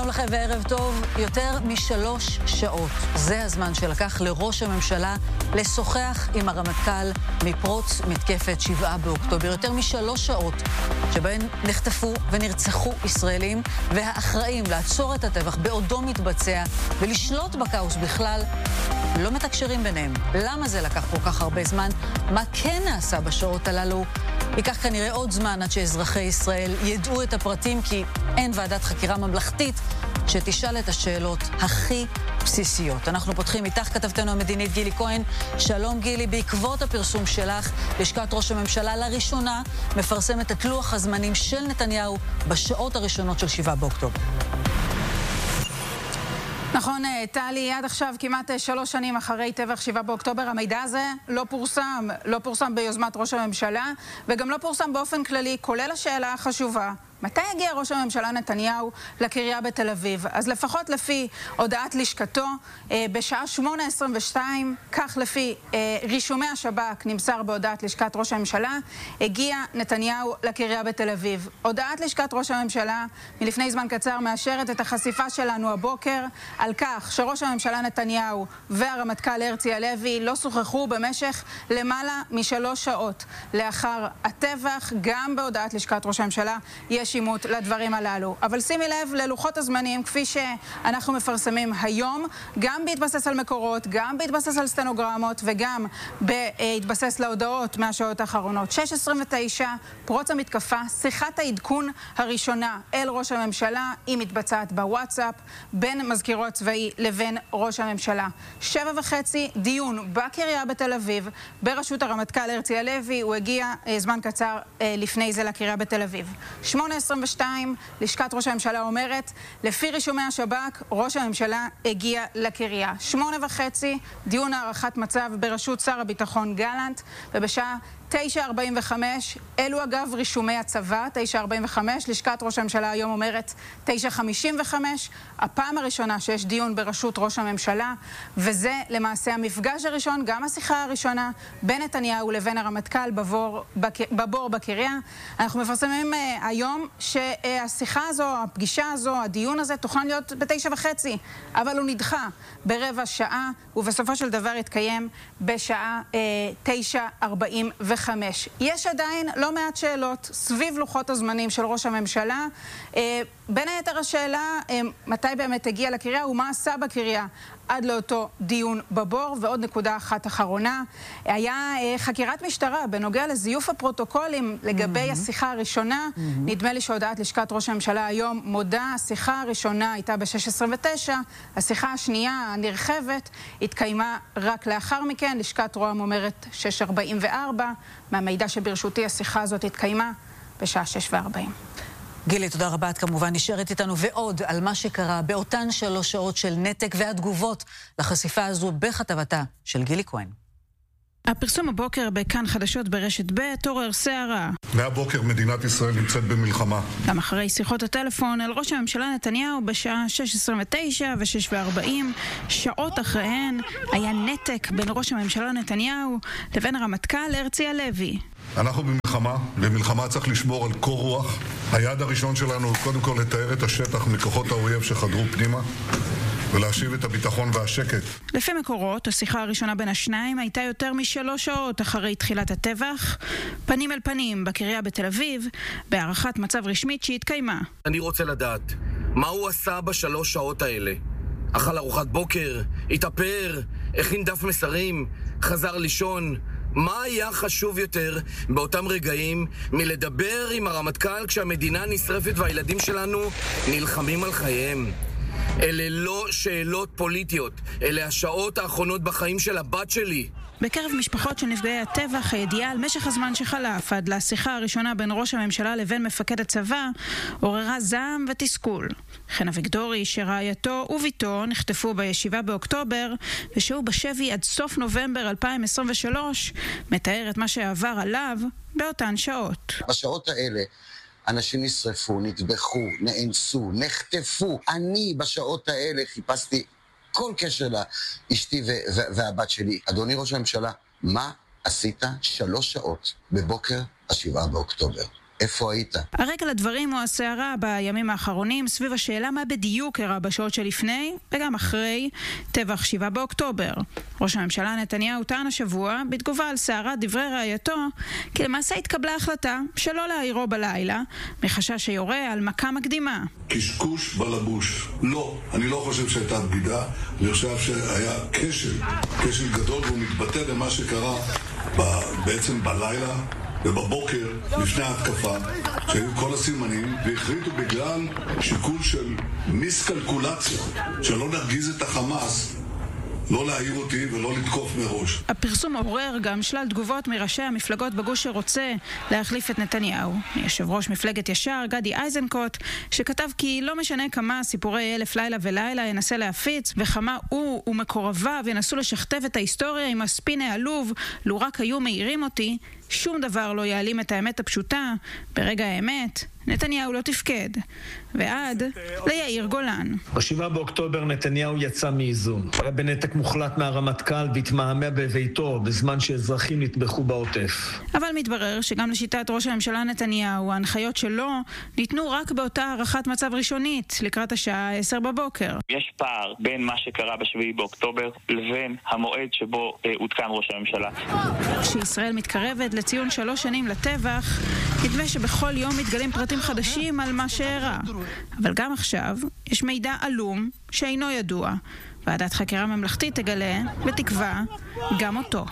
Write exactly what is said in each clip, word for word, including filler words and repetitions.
שלום לכם וערב טוב. יותר משלוש שעות. זה הזמן שלקח לראש הממשלה לשוחח עם הרמטכ"ל מפרוץ מתקפת שבעה באוקטובר. יותר משלוש שעות שבהן נחטפו ונרצחו ישראלים, והאחראים לעצור את הטבח בעודו מתבצע ולשלוט בכאוס בכלל לא מתקשרים ביניהם. למה זה לקח כל כך הרבה זמן? מה כן נעשה בשעות הללו? ייקח כנראה עוד זמן עד שאזרחי ישראל ידעו את הפרטים, כי אין ועדת חקירה ממלכתית שתשאל את השאלות הכי בסיסיות. אנחנו פותחים איתך כתבתנו המדינית גילי כהן. שלום גילי, בעקבות הפרסום שלך, לשכת ראש הממשלה לראשונה מפרסמת את לוח הזמנים של נתניהו בשעות הראשונות של שבעה באוקטובר. נכון, טלי, עד עכשיו כמעט שלוש שנים אחרי טבח שבעה באוקטובר, המידע הזה לא פורסם, לא פורסם ביוזמת ראש הממשלה, וגם לא פורסם באופן כללי, כולל השאלה החשובה. מתי הגיע ראש הממשלה נתניהו לקריה בתל אביב? אז לפחות לפי הודעת לשכתו, בשעה שמונה עשרים ושתיים, כך לפי רישומי השב"כ נמסר בהודעת לשכת ראש הממשלה, הגיע נתניהו לקריה בתל אביב. הודעת לשכת ראש הממשלה מלפני זמן קצר מאשרת את החשיפה שלנו הבוקר על כך שראש הממשלה נתניהו והרמטכ"ל הרצי הלוי לא שוחחו במשך למעלה משלוש שעות. לאחר הטבח, גם בהודעת לשכת ראש הממשלה יש שימות לדברים הללו. אבל שימי לב ללוחות הזמנים, כפי שאנחנו מפרסמים היום, גם בהתבסס על מקורות, גם בהתבסס על סטנוגרמות, וגם בהתבסס להודעות מהשעות האחרונות. שש עשרים ותשע, פרוץ המתקפה, שיחת העדכון הראשונה אל ראש הממשלה, היא מתבצעת בוואטסאפ, בין מזכירו הצבאי לבין ראש הממשלה. שבע וחצי, דיון בקריה בתל אביב, בראשות הרמטכ"ל הרצי הלוי, הוא הגיע זמן קצר לפני זה לקריה בתל אביב. שמונה עשרים ושתיים, לשכת ראש הממשלה אומרת, לפי רישומי השב"כ, ראש הממשלה הגיע לקריה. שמונה וחצי, דיון הערכת מצב בראשות שר הביטחון גלנט, ובשעה תשע ארבעים וחמש, אלו אגב רישומי הצבא, תשע ארבעים וחמש, לשכת ראש הממשלה היום אומרת תשע חמישים וחמש, הפעם הראשונה שיש דיון בראשות ראש הממשלה, וזה למעשה המפגש הראשון, גם השיחה הראשונה, בין נתניהו לבין הרמטכ"ל בבור, בבור בקריה. אנחנו מפרסמים uh, היום שהשיחה הזו, הפגישה הזו, הדיון הזה, תוכן להיות בתשע וחצי, אבל הוא נדחה ברבע שעה, ובסופו של דבר התקיים בשעה uh, תשע ארבעים וחמש. חמש. יש עדיין לא מעט שאלות סביב לוחות הזמנים של ראש הממשלה. אה, בין היתר השאלה, אה, מתי באמת הגיע לקריה ומה עשה בקריה עד לאותו דיון בבור. ועוד נקודה אחת אחרונה, היה אה, חקירת משטרה בנוגע לזיוף הפרוטוקולים לגבי mm-hmm. השיחה הראשונה. Mm-hmm. נדמה לי שהודעת לשכת ראש הממשלה היום מודה, השיחה הראשונה הייתה ב-שש עשרים ותשע, השיחה השנייה הנרחבת התקיימה רק לאחר מכן, לשכת רוה"מ אומרת שש ארבעים וארבע, מהמידע שברשותי השיחה הזאת התקיימה בשעה שש וארבעים. גילי, תודה רבה, את כמובן נשארת איתנו ועוד על מה שקרה באותן שלוש שעות של נתק והתגובות לחשיפה הזו בכתבתה של גילי כהן. הפרסום הבוקר בכאן חדשות ברשת ב' עורר סערה. מהבוקר מדינת ישראל נמצאת במלחמה. גם אחרי שיחות הטלפון אל ראש הממשלה נתניהו בשעה שש עשרים ותשע ו-שש וארבעים, שעות אחריהן היה נתק בין ראש הממשלה נתניהו לבין הרמטכ"ל הרצי הלוי. אנחנו במלחמה, במלחמה צריך לשמור על קור רוח. היעד הראשון שלנו הוא קודם כל לתאר את השטח מכוחות האויב שחדרו פנימה ולהשיב את הביטחון והשקט. לפי מקורות, השיחה הראשונה בין השניים הייתה יותר משלוש שעות אחרי תחילת הטבח, פנים אל פנים בקריה בתל אביב, בהערכת מצב רשמית שהתקיימה. אני רוצה לדעת, מה הוא עשה בשלוש שעות האלה? אכל ארוחת בוקר, התאפר, הכין דף מסרים, חזר לישון. מה היה חשוב יותר באותם רגעים מלדבר עם הרמטכ"ל כשהמדינה נשרפת והילדים שלנו נלחמים על חייהם? אלה לא שאלות פוליטיות, אלה השעות האחרונות בחיים של הבת שלי. בקרב משפחות של נפגעי הטבח, הידיעה על משך הזמן שחלף עד לשיחה הראשונה בין ראש הממשלה לבין מפקד הצבא עוררה זעם ותסכול. חן אביגדורי, שרעייתו וביתו נחטפו בישיבה באוקטובר ושהוא בשבי עד סוף נובמבר אלפיים עשרים ושלוש, מתאר את מה שעבר עליו באותן שעות. בשעות האלה אנשים נשרפו, נטבחו, נאנסו, נחטפו. אני בשעות האלה חיפשתי כל קשר לאשתי והבת שלי. אדוני ראש הממשלה, מה עשית שלוש שעות בבוקר השבעה באוקטובר? איפה היית? הרקע לדברים הוא הסערה בימים האחרונים סביב השאלה מה בדיוק קרה בשעות שלפני וגם אחרי טבח שבעה באוקטובר. ראש הממשלה נתניהו טען השבוע בתגובה על סערת דברי רעייתו כי למעשה התקבלה החלטה שלא להעירו בלילה מחשש שיורה על מכה מקדימה. קשקוש בלבוש. לא, אני לא חושב שהייתה בגידה, אני חושב שהיה כשל, כשל גדול והוא מתבטא למה שקרה ב- בעצם בלילה ובבוקר לפני ההתקפה, שהיו כל הסימנים והחליטו בגלל שיקול של מיסקלקולציה שלא נרגיז את החמאס לא להעיר אותי ולא לתקוף מראש. הפרסום עורר גם שלל תגובות מראשי המפלגות בגוש שרוצה להחליף את נתניהו. יושב ראש מפלגת ישר, גדי איזנקוט, שכתב כי לא משנה כמה סיפורי אלף לילה ולילה ינסה להפיץ, וכמה הוא ומקורביו ינסו לשכתב את ההיסטוריה עם הספין העלוב, לו רק היו מהירים אותי, שום דבר לא יעלים את האמת הפשוטה. ברגע האמת, נתניהו לא תפקד. ועד ליאיר גולן. בשבעה באוקטובר נתניהו יצא מאיזון. היה בנתק מוחלט מהרמטכ"ל והתמהמה בביתו בזמן שאזרחים נטבחו בעוטף. אבל מתברר שגם לשיטת ראש הממשלה נתניהו, ההנחיות שלו ניתנו רק באותה הערכת מצב ראשונית לקראת השעה עשר בבוקר. יש פער בין מה שקרה בשביעי באוקטובר לבין המועד שבו אה, עודכן ראש הממשלה. כשישראל מתקרבת לציון שלוש שנים לטבח, נדמה שבכל יום מתגלים פרטים חדשים על מה שאירע. אבל גם עכשיו יש מידע עלום שאינו ידוע. ועדת חקירה ממלכתית תגלה, בתקווה, גם אותו.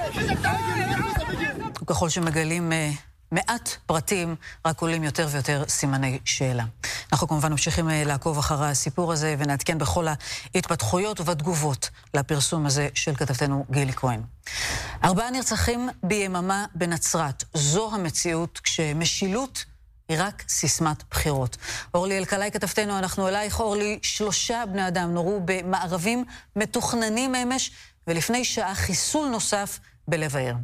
ככל שמגלים מעט פרטים, רק עולים יותר ויותר סימני שאלה. אנחנו כמובן ממשיכים לעקוב אחרי הסיפור הזה ונעדכן בכל ההתפתחויות ובתגובות לפרסום הזה של כתבתנו גילי כהן. ארבעה נרצחים ביממה בנצרת. זו המציאות כשמשילות היא רק סיסמת בחירות. אורלי אלקלעי כתבתנו, אנחנו אלייך. אורלי, שלושה בני אדם נורו במערבים מתוכננים אמש, ולפני שעה חיסול נוסף בלב העיר.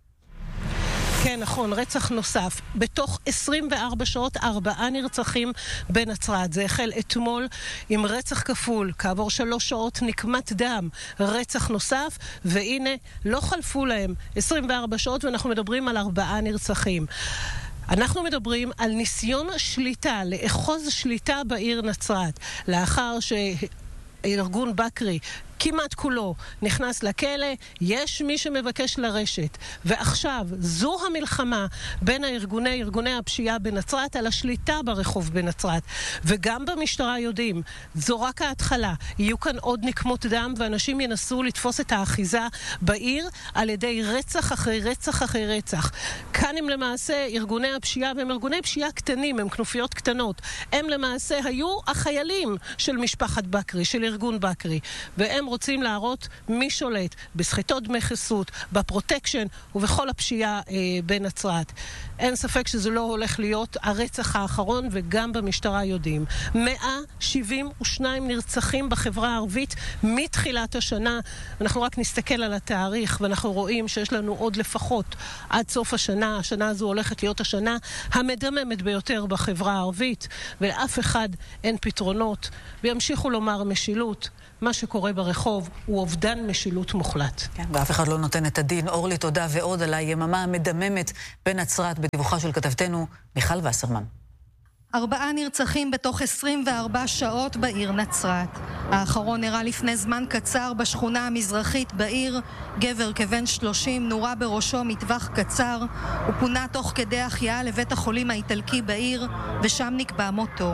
כן, נכון, רצח נוסף. בתוך עשרים וארבע שעות ארבעה נרצחים בנצרת. זה החל אתמול עם רצח כפול. כעבור שלוש שעות נקמת דם, רצח נוסף, והנה לא חלפו להם עשרים וארבע שעות ואנחנו מדברים על ארבעה נרצחים. אנחנו מדברים על ניסיון שליטה, לאחוז שליטה בעיר נצרת, לאחר שארגון בקרי כמעט כולו נכנס לכלא, יש מי שמבקש לרשת. ועכשיו, זו המלחמה בין הארגוני, ארגוני הפשיעה בנצרת על השליטה ברחוב בנצרת. וגם במשטרה יודעים, זו רק ההתחלה. יהיו כאן עוד נקמות דם, ואנשים ינסו לתפוס את האחיזה בעיר על ידי רצח אחרי רצח אחרי רצח. כאן הם למעשה ארגוני הפשיעה, והם ארגוני פשיעה קטנים, הם כנופיות קטנות. הם למעשה היו החיילים של משפחת בקרי, של ארגון בקרי. והם רוצים להראות מי שולט בסחיטות דמי חסות, בפרוטקשן ובכל הפשיעה אה, בנצרת. אין ספק שזה לא הולך להיות הרצח האחרון, וגם במשטרה יודעים. מאה שבעים ושניים נרצחים בחברה הערבית מתחילת השנה. אנחנו רק נסתכל על התאריך ואנחנו רואים שיש לנו עוד לפחות עד סוף השנה. השנה הזו הולכת להיות השנה המדממת ביותר בחברה הערבית, ולאף אחד אין פתרונות. וימשיכו לומר משילות. מה שקורה ברחוב הוא אובדן משילות מוחלט. כן, ואף אחד לא נותן את הדין. אורלי, תודה. ועוד על היממה המדממת בנצרת בדיווחה של כתבתנו מיכל וסרמן. ארבעה נרצחים בתוך עשרים וארבע שעות בעיר נצרת. האחרון נראה לפני זמן קצר בשכונה המזרחית בעיר. גבר כבן שלושים נורה בראשו מטווח קצר. הוא פונה תוך כדי החייאה לבית החולים האיטלקי בעיר, ושם נקבע מותו.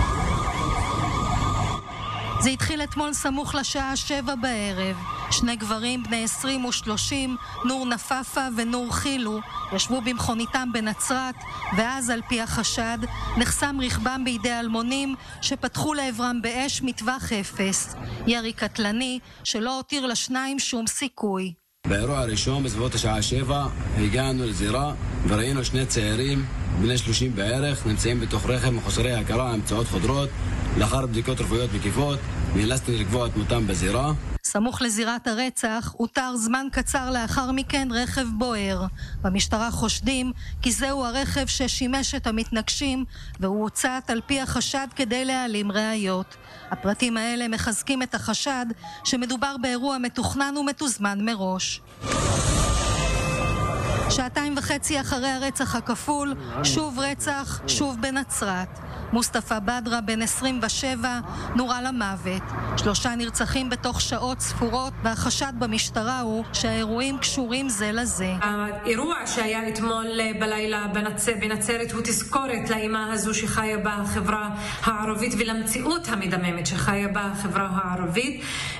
זה התחיל אתמול סמוך לשעה שבע בערב. שני גברים בני עשרים ושלושים, נור נפאפה ונור חילו, ישבו במכוניתם בנצרת, ואז על פי החשד נחסם רכבם בידי אלמונים שפתחו לעברם באש מטווח אפס. ירי קטלני שלא הותיר לשניים שום סיכוי. באירוע הראשון בסביבות השעה שבע הגענו לזירה וראינו שני צעירים בני שלושים בערך נמצאים בתוך רכב מחוסרי הכרה עם פצעות חודרות. לאחר בדיקות רפואיות מקיפות נאלצנו לקבוע את מותם בזירה. סמוך לזירת הרצח הותר זמן קצר לאחר מכן רכב בוער. במשטרה חושדים כי זהו הרכב ששימש את המתנגשים, והוא הוצאת על פי החשד כדי להעלים ראיות. הפרטים האלה מחזקים את החשד שמדובר באירוע מתוכנן ומתוזמן מראש. שעתיים וחצי אחרי הרצח הכפול, שוב רצח, שוב בנצרת. מוסטפא בדרה, בן עשרים ושבע, נורה למוות. שלושה נרצחים בתוך שעות ספורות, והחשד במשטרה הוא שהאירועים קשורים זה לזה. האירוע שהיה אתמול בלילה בנצ... בנצרת הוא תזכורת לאימה הזו שחיה בה החברה הערבית ולמציאות המדממת שחיה בה החברה הערבית,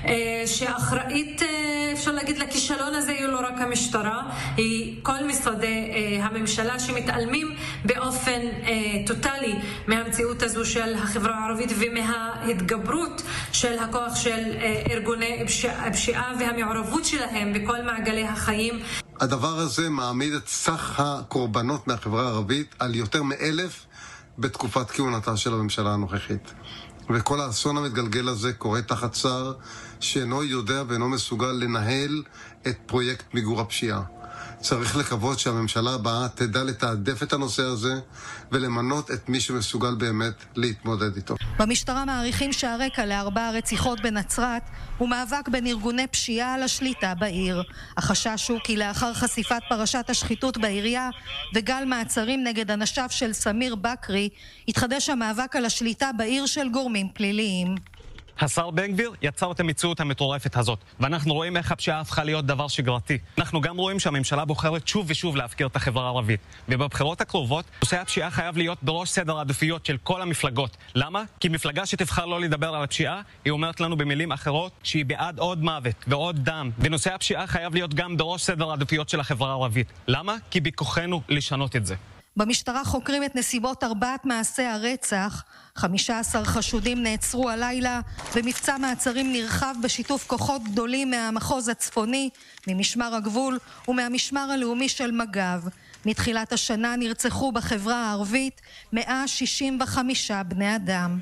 שאחראית, אפשר להגיד, לכישלון הזה היא לא רק המשטרה, היא כל משרדי הממשלה שמתעלמים באופן טוטלי מהמציאות הזו של החברה הערבית ומההתגברות של הכוח של ארגוני הפשיעה והמעורבות שלהם בכל מעגלי החיים. הדבר הזה מעמיד את סך הקורבנות מהחברה הערבית על יותר מאלף בתקופת כהונתה של הממשלה הנוכחית. וכל האסון המתגלגל הזה קורה תחת שר שאינו יודע ואינו מסוגל לנהל את פרויקט מיגור הפשיעה. צריך לקוות שהממשלה הבאה תדע לתעדף את הנושא הזה ולמנות את מי שמסוגל באמת להתמודד איתו. במשטרה מעריכים שהרקע לארבע רציחות בנצרת הוא מאבק בין ארגוני פשיעה על השליטה בעיר. החשש הוא כי לאחר חשיפת פרשת השחיתות בעירייה וגל מעצרים נגד אנשיו של סמיר בקרי, התחדש המאבק על השליטה בעיר של גורמים פליליים. השר בן גביר יצר את המציאות המטורפת הזאת, ואנחנו רואים איך הפשיעה הפכה להיות דבר שגרתי. אנחנו גם רואים שהממשלה בוחרת שוב ושוב להפקיר את החברה הערבית, ובבחירות הקרובות נושא הפשיעה חייב להיות בראש סדר העדיפויות של כל המפלגות. למה? כי מפלגה שתבחר לא לדבר על הפשיעה, היא אומרת לנו במילים אחרות שהיא בעד עוד מוות ועוד דם, ונושא הפשיעה חייב להיות גם בראש סדר העדיפויות של החברה הערבית. למה? כי בכוחנו לשנות את זה. במשטרה חוקרים את נסיבות ארבעת מעשי הרצח. חמישה עשר חשודים נעצרו הלילה במבצע מעצרים נרחב בשיתוף כוחות גדולים מהמחוז הצפוני, ממשמר הגבול ומהמשמר הלאומי של מג"ב. מתחילת השנה נרצחו בחברה הערבית מאה שישים וחמישה בני אדם.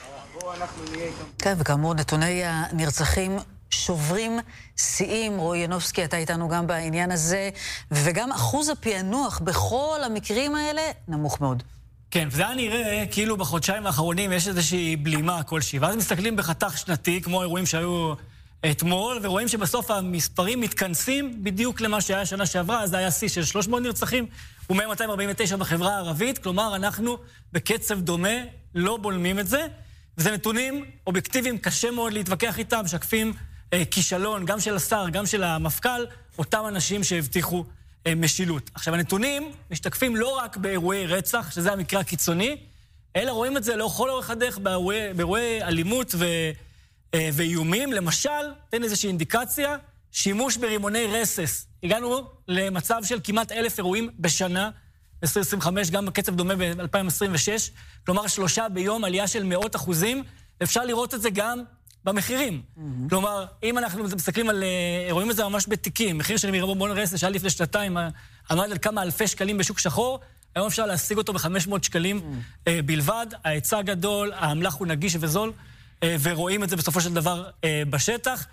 כן, וכאמור נתוני הנרצחים שוברים שיאים. רועי ינובסקי, אתה איתנו גם בעניין הזה, וגם אחוז הפענוח בכל המקרים האלה נמוך מאוד. כן, וזה היה נראה כאילו בחודשיים האחרונים יש איזושהי בלימה כלשהי, ואז מסתכלים בחתך שנתי, כמו האירועים שהיו אתמול, ורואים שבסוף המספרים מתכנסים בדיוק למה שהיה שנה שעברה. אז זה היה שיא של שלוש מאות נרצחים, ו-מאה מאתיים ארבעים ותשע בחברה הערבית, כלומר אנחנו בקצב דומה לא בולמים את זה, וזה נתונים אובייקטיביים, קשה מאוד להתווכח איתם, משקפים אה, כישלון, גם של השר, גם של המפכ"ל, אותם אנשים שהבטיחו אה, משילות. עכשיו, הנתונים משתקפים לא רק באירועי רצח, שזה המקרה הקיצוני, אלא רואים את זה לכל אורך הדרך באירועי, באירועי אלימות ו, אה, ואיומים. למשל, תן איזושהי אינדיקציה, שימוש ברימוני רסס. הגענו למצב של כמעט אלף אירועים בשנה, עשרים עשרים וחמש, גם בקצב דומה ב-אלפיים עשרים ושש, כלומר שלושה ביום, עלייה של מאות אחוזים. אפשר לראות את זה גם במחירים. Mm-hmm. כלומר, אם אנחנו מסתכלים על, רואים את זה ממש בתיקים, מחיר של רימון רסס שהיה לפני שנתיים, עמד על כמה אלפי שקלים בשוק שחור, היום אפשר להשיג אותו ב-חמש מאות שקלים mm-hmm. בלבד. ההיצע גדול, האמל"ח הוא נגיש וזול, ורואים את זה בסופו של דבר בשטח.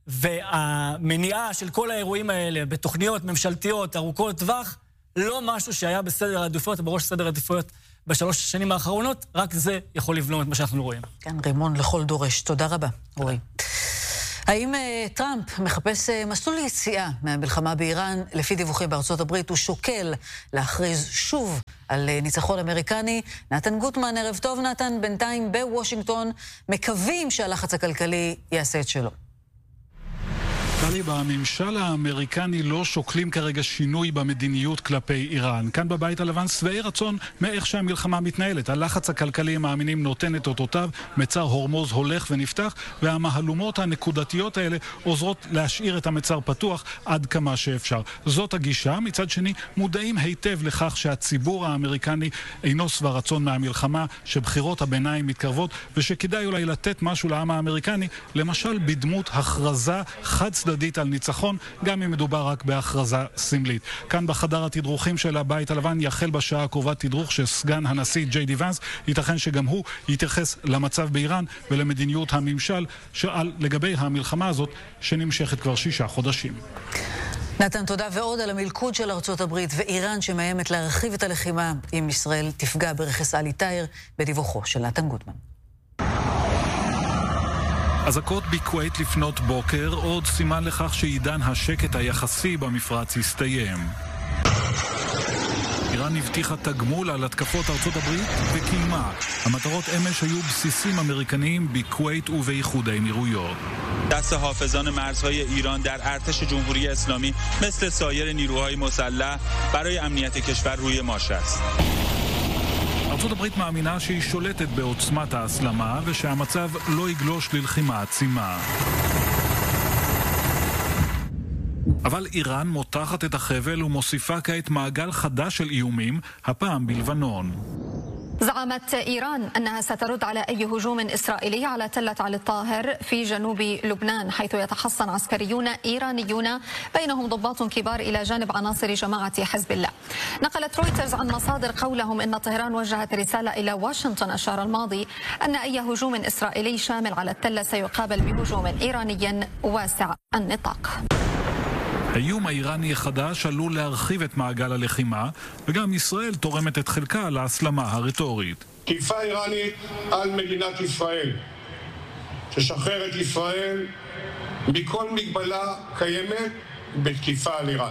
והמניעה של כל האירועים האלה בתוכניות ממשלתיות ארוכות טווח, לא משהו שהיה בסדר העדיפויות, בראש סדר העדיפויות בשלוש השנים האחרונות, רק זה יכול לבלום את מה שאנחנו רואים. כן, רימון לכל דורש. תודה רבה, רועי. האם uh, טראמפ מחפש uh, מסלול יציאה מהמלחמה באיראן? לפי דיווחים בארצות הברית הוא שוקל להכריז שוב על uh, ניצחון אמריקני. נתן גוטמן, ערב טוב נתן, בינתיים בוושינגטון מקווים שהלחץ הכלכלי יעשה את שלו. טלי, בממשל האמריקני לא שוקלים כרגע שינוי במדיניות כלפי איראן. כאן בבית הלבן שבעי רצון מאיך שהמלחמה מתנהלת. הלחץ הכלכלי, מאמינים, נותן את אותותיו, מצר הורמוז הולך ונפתח, והמהלומות הנקודתיות האלה עוזרות להשאיר את המצר פתוח עד כמה שאפשר. זאת הגישה. מצד שני, מודעים היטב לכך שהציבור האמריקני אינו שבע רצון מהמלחמה, שבחירות הביניים מתקרבות, ושכדאי אולי לתת משהו לעם האמריקני, למשל בדמות הכרזה חד צדדית על ניצחון, גם אם מדובר רק בהכרזה סמלית. כאן בחדר התדרוכים של הבית הלבן יחל בשעה הקרובה תדרוך של סגן הנשיא ג'יי די ונס. ייתכן שגם הוא יתייחס למצב באיראן ולמדיניות הממשל שעל לגבי המלחמה הזאת שנמשכת כבר שישה חודשים. נתן, תודה. ועוד על המלכוד של ארצות הברית ואיראן שמאיימת להרחיב את הלחימה עם ישראל תפגע ברכס אלי טאיר, בדיווחו של נתן גוטמן. אזעקות בכווית לפנות בוקר, עוד סימן לכך שעידן השקט היחסי במפרץ הסתיים. איראן הבטיחה תגמול על התקפות ארצות הברית וקיימה. המטרות אמש היו בסיסים אמריקניים בכווית ובאיחוד האמירויות. دست حافظان مرزهای ایران در ارتش جمهوری اسلامی مثل سایر نیروهای مسلح برای امنیت کشور روی ماشه است. ארצות הברית מאמינה שהיא שולטת בעוצמת ההסלמה ושהמצב לא יגלוש ללחימה עצימה. אבל איראן מותחת את החבל ומוסיפה כעת מעגל חדש של איומים, הפעם בלבנון. زعمت إيران أنها سترد على أي هجوم إسرائيلي على تلة علي الطاهر في جنوب لبنان، حيث يتحصن عسكريون إيرانيون بينهم ضباط كبار إلى جانب عناصر جماعة حزب الله. نقلت رويترز عن مصادر قولهم إن طهران وجهت رسالة إلى واشنطن الشهر الماضي أن أي هجوم إسرائيلي شامل على التلة سيقابل بهجوم إيراني واسع النطاق. האיום האיראני החדש עלול להרחיב את מעגל הלחימה, וגם ישראל תורמת את חלקה להסלמה הרטורית. תקיפה איראנית על מדינת ישראל, תשחרר את ישראל מכל מגבלה קיימת בתקיפה על איראן.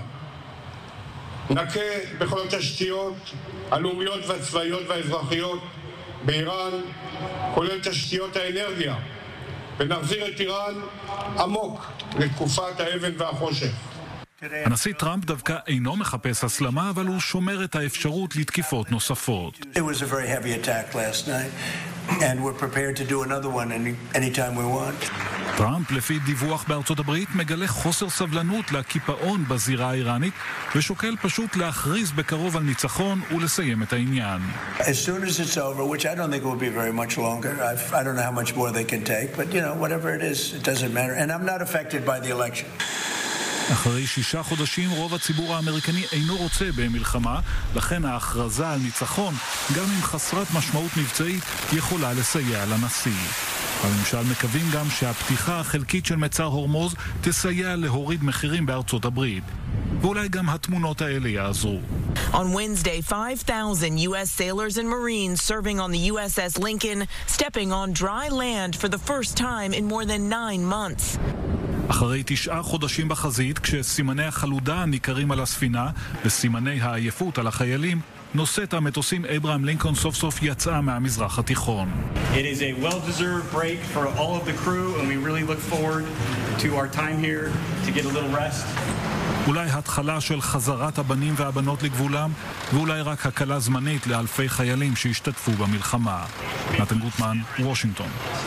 נקה בכל התשתיות הלאומיות והצבאיות והאזרחיות באיראן, כולל תשתיות האנרגיה, ונחזיר את איראן עמוק לתקופת האבן והחושך. הנשיא טראמפ דווקא אינו מחפש הסלמה, אבל הוא שומר את האפשרות לתקיפות נוספות. It was a very heavy attack last night, and we're prepared to do another one any, anytime we want. טראמפ, לפי דיווח בארצות הברית, מגלה חוסר סבלנות לקיפאון בזירה האיראנית, ושוקל פשוט להכריז בקרוב על ניצחון ולסיים את העניין. As soon as it's over, which I don't think it will be very much longer. I've, I don't know how much more they can take, but you know, whatever it is, it doesn't matter. And I'm not affected by the election. אחרי שישה חודשים רוב הציבור האמריקני אינו רוצה במלחמה, לכן ההכרזה על ניצחון, גם אם חסרת משמעות מבצעית, יכולה לסייע לנשיא. הממשל מקווים גם שהפתיחה החלקית של מצר הורמוז תסייע להוריד מחירים בארצות הברית. ואולי גם התמונות האלה יעזרו. On Wednesday, five thousand U S sailors and Marines serving on the U S S Lincoln stepping on dry land for the first time in more than nine months. אחרי תשעה חודשים בחזית, כשסימני החלודה ניכרים על הספינה וסימני העייפות על החיילים, נושאת המטוסים אברהם לינקולן סוף סוף יצאה מהמזרח התיכון. It is a well-deserved break for all of the crew and we really look forward to our time here to get a little rest. אולי התחלה של חזרת הבנים והבנות לגבולם, ואולי רק הקלה זמנית לאלפי חיילים שהשתתפו במלחמה. נתן גוטמן, וושינגטון.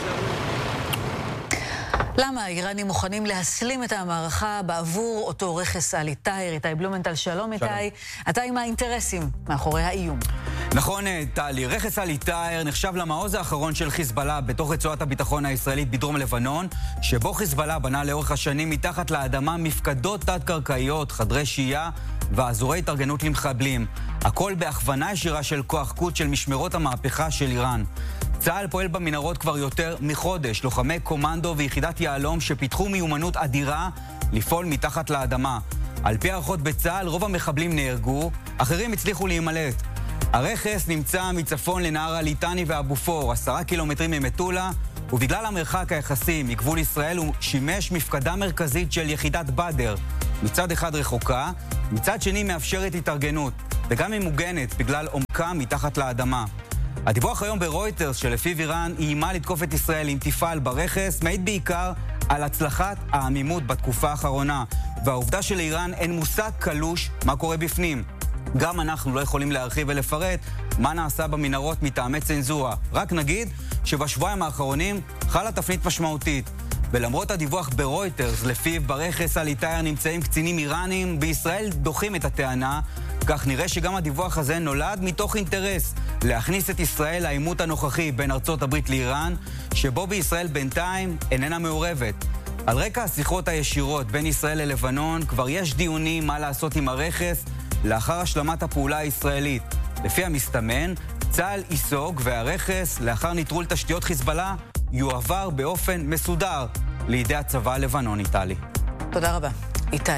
למה האיראנים מוכנים להסלים את המערכה בעבור אותו רכס עלי טאהר? איתי בלומנטל, שלום איתי. אתה עם האינטרסים מאחורי האיום. נכון, טלי, רכס עלי טאהר נחשב למעוז האחרון של חיזבאללה בתוך רצועת הביטחון הישראלית בדרום לבנון, שבו חיזבאללה בנה לאורך השנים מתחת לאדמה מפקדות תת-קרקעיות, חדרי שהייה ואזורי התארגנות למחבלים. הכל בהכוונה ישירה של כוח קוד של משמרות המהפכה של איראן. צה"ל פועל במנהרות כבר יותר מחודש, לוחמי קומנדו ויחידת יעלום שפיתחו מיומנות אדירה לפעול מתחת לאדמה. על פי הערכות בצה"ל, רוב המחבלים נהרגו, אחרים הצליחו להימלט. הרכס נמצא מצפון לנהר הליטני והבופור, עשרה קילומטרים ממטולה, ובגלל המרחק היחסי מגבול ישראל הוא שימש מפקדה מרכזית של יחידת בדר. מצד אחד רחוקה, מצד שני מאפשרת התארגנות, וגם היא מוגנת בגלל עומקה מתחת לאדמה. הדיווח היום ברויטרס שלפיו איראן איימה לתקוף את ישראל אם תפעל ברכס, מעיד בעיקר על הצלחת העמימות בתקופה האחרונה, והעובדה שלאיראן אין מושג קלוש מה קורה בפנים. גם אנחנו לא יכולים להרחיב ולפרט מה נעשה במנהרות מטעמי צנזורה. רק נגיד שבשבועיים האחרונים חלה תפנית משמעותית. ולמרות הדיווח ברויטרס לפיו ברכס עלי טאהר נמצאים קצינים איראנים, בישראל דוחים את הטענה. כך נראה שגם הדיווח הזה נולד מתוך אינטרס להכניס את ישראל לעימות הנוכחי בין ארצות הברית לאיראן, שבו בישראל בינתיים איננה מעורבת. על רקע השיחות הישירות בין ישראל ללבנון כבר יש דיונים מה לעשות עם הרכס לאחר השלמת הפעולה הישראלית. לפי המסתמן, צה"ל ייסוג והרכס לאחר ניטרול תשתיות חיזבאללה יועבר באופן מסודר לידי הצבא הלבנוני. טלי. תודה רבה. איתי.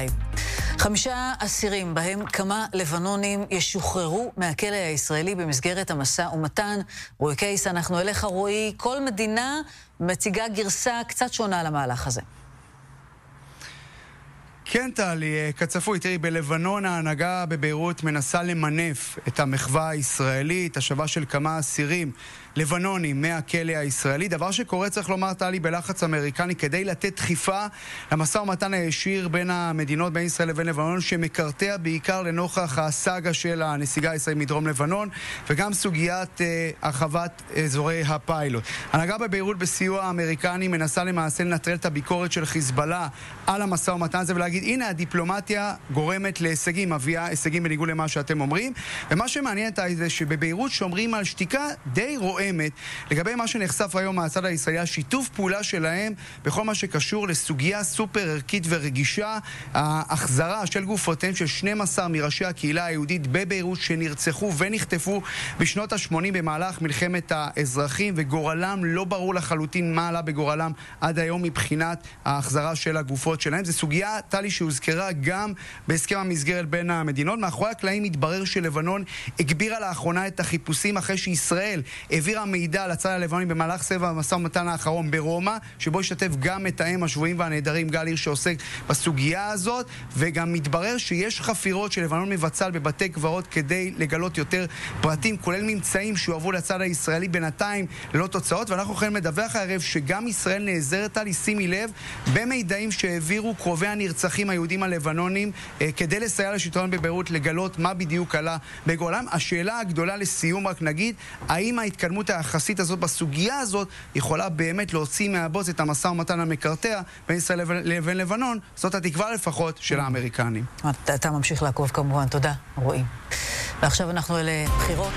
חמישה אסירים, בהם כמה לבנונים, ישוחררו מהכלא הישראלי במסגרת המשא ומתן. רועי קייס, אנחנו אליך רועי. כל מדינה מציגה גרסה קצת שונה למהלך הזה. כן, טלי, כצפוי, תראי, בלבנון ההנהגה בביירות מנסה למנף את המחווה הישראלית, השבה של כמה אסירים לבנונים מהכלא הישראלי, דבר שקורה, צריך לומר, טלי, בלחץ אמריקני כדי לתת דחיפה למשא ומתן הישיר בין המדינות, בין ישראל לבין לבנון, שמקרטע בעיקר לנוכח הסאגה של הנסיגה הישראלית מדרום לבנון, וגם סוגיית אה, הרחבת אזורי הפיילוט. ההנהגה בביירות בסיוע האמריקני מנסה למעשה לנטרל את הביקורת של חיזבאללה על המשא ומתן הזה ולהגיד, הנה הדיפלומטיה גורמת להישגים, מביאה הישגים בניגוד למה שאתם אומרים, ומה שמעניין זה שבביירות שומרים על שתיקה די רועמת לגבי מה שנחשף היום מהצד הישראלי, שיתוף פעולה שלהם בכל מה שקשור לסוגיה סופר ערכית ורגישה, ההחזרה של גופותיהם של שנים עשר מראשי הקהילה היהודית בביירות שנרצחו ונחטפו בשנות ה-שמונים במהלך מלחמת האזרחים, וגורלם לא ברור לחלוטין מה עלה בגורלם עד היום מבחינת ההחזרה של הגופות שלהם. זו סוגיה, טלי, שהוזכרה גם בהסכם המסגרת בין המדינות. מאחורי הקלעים מתברר שלבנון הגבירה לאחרונה את החיפושים אחרי שישראל העבירה מידע לצד הלבנוני במהלך סבב המשא ומתן האחרון ברומא, שבו השתתף גם מתאם השבויים והנעדרים גל הירש שעוסק בסוגיה הזאת, וגם מתברר שיש חפירות שלבנון מבצע בבתי קברות כדי לגלות יותר פרטים, כולל ממצאים שהועברו לצד הישראלי, בינתיים ללא תוצאות. ואנחנו יכולים לדווח הערב שגם ישראל נעזרת, על שימי לב, במידעים שהעבירו קרובי הנרצחים היהודים הלבנונים אה, כדי לסייע לשלטון בביירות לגלות מה בדיוק עלה בגורלם. השאלה הגדולה לסיום, רק נגיד, האם ההתקדמות היחסית הזאת בסוגיה הזאת יכולה באמת להוציא מהבוץ את המשא ומתן המקרטע בין ישראל לבין לבנון? זאת התקווה לפחות של האמריקנים. אתה, אתה ממשיך לעקוב כמובן, תודה, רואים. ועכשיו אנחנו אלה בחירות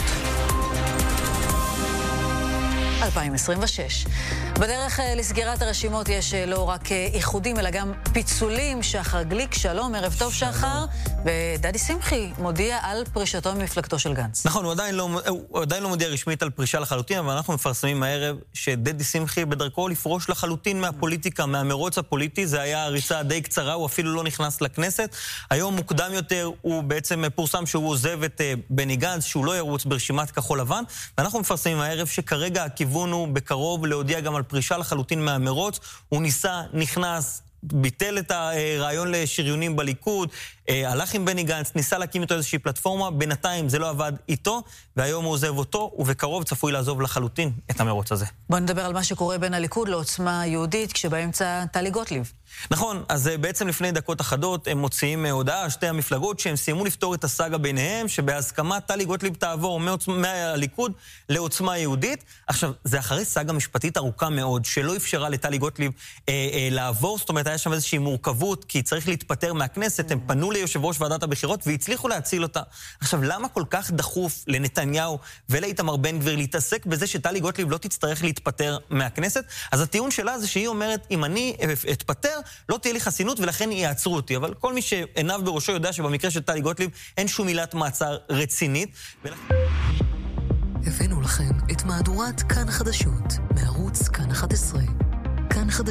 אלפיים עשרים ושש. בדרך לסגירת הרשימות יש לא רק איחודים, אלא גם פיצולים. שחר גליק, שלום, ערב טוב שחר. ודדי שמחי מודיע על פרישתו ממפלגתו של גנץ. נכון, הוא עדיין לא, הוא עדיין לא מודיע רשמית על פרישה לחלוטין, אבל אנחנו מפרסמים הערב שדדי שמחי בדרכו לפרוש לחלוטין מהפוליטיקה, מהמרוץ הפוליטי. זה היה הריצה די קצרה, הוא אפילו לא נכנס לכנסת. היום מוקדם יותר הוא בעצם פורסם שהוא עוזב את בני גנץ, שהוא לא ירוץ ברשימת כחול לבן, ואנחנו מפרסמים הערב שכרגע הכיוון הוא בקרוב להודיע גם על פרישה לחלוטין מהמרוץ. הוא ניסה, נכנס, ביטל את הרעיון לשריונים בליכוד, הלך עם בני גנץ, ניסה להקים איתו איזושהי פלטפורמה, בינתיים זה לא עבד איתו, והיום הוא עוזב אותו, ובקרוב צפוי לעזוב לחלוטין את המרוץ הזה. בוא נדבר על מה שקורה בין הליכוד לעוצמה יהודית, כשבאמצע טלי גוטליב. נכון, אז בעצם לפני דקות אחדות הם מוציאים הודעה, שתי המפלגות, שהם סיימו לפתור את הסאגה ביניהם, שבהסכמת טלי גוטליב תעבור מהליכוד לעוצמה יהודית. עכשיו, זה אחרי סאגה משפטית ארוכה מאוד, שלא אפשרה לטלי גוטליב אה, אה, לעבור, זאת אומרת, היה שם איזושהי מורכבות, כי צריך להתפטר מהכנסת, הם פנו ליושב ראש ועדת הבחירות והצליחו להציל אותה. עכשיו, למה כל כך דחוף לנתניהו ולאיתמר בן גביר להתעסק בזה שטלי גוטליב לא תצטרך להתפטר מהכנסת? אז הטיעון שלה זה שהיא אומרת, אם אני אתפטר, לא תהיה לי חסינות ולכן יעצרו אותי. אבל כל מי שעיניו בראשו יודע שבמקרה של טלי גוטליב אין שום עילת מעצר רצינית. הבאנו לכם את מהדורת כאן החדשות מערוץ כאן אחת עשרה. כאן חדשות